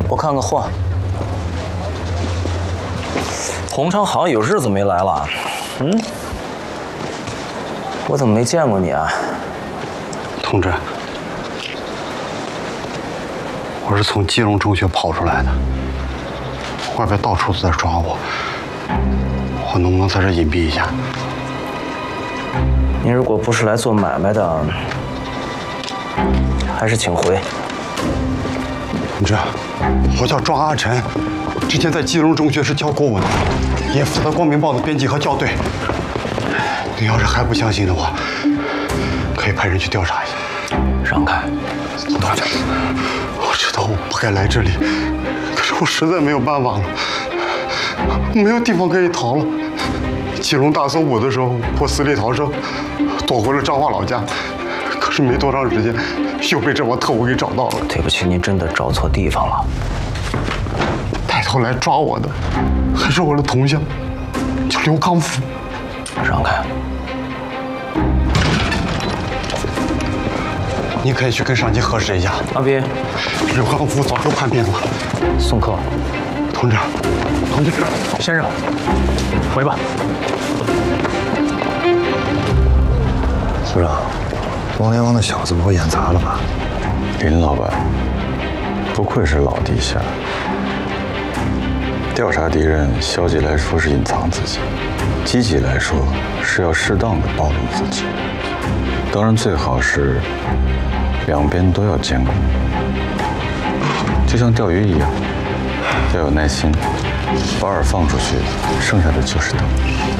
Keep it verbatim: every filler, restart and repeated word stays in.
我看看货。洪昌好像有日子没来了，嗯，我怎么没见过你啊？ 同志，我是从基隆中学跑出来的，外边到处都在抓我，我能不能在这隐蔽一下？ 您如果不是来做买卖的，还是请回。 同志，我叫庄阿晨，之前在基隆中学是教国文的，也负责《光明报》的编辑和校对。你要是还不相信的话，可以派人去调查一下。 让开， 同志，我知道我不该来这里，可是我实在没有办法了，没有地方可以逃了。基隆大搜捕的时候，我死里逃生，躲回了彰化老家，可是没多长时间，又被这帮特务给找到了。 对不起，您真的找错地方了。 带头来抓我的，还是我的同乡，叫刘康福。 让开。 你可以去跟上级核实一下。 阿斌， 刘康福早就叛变了。 送客。 同志，同志， 先生，回吧。 组长，王连王的小子不会演砸了吧？ 林老板，不愧是老地下。调查敌人，消极来说是隐藏自己，积极来说是要适当的暴露自己。当然，最好是两边都要兼顾，就像钓鱼一样，要有耐心，把饵放出去，剩下的就是等。